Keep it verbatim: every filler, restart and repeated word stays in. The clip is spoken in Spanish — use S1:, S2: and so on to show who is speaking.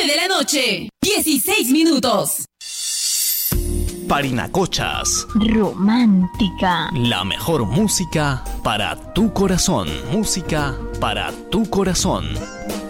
S1: nueve de la noche, dieciséis minutos.
S2: Parinacochas.
S3: Romántica.
S2: La mejor música para tu corazón. Música para tu corazón.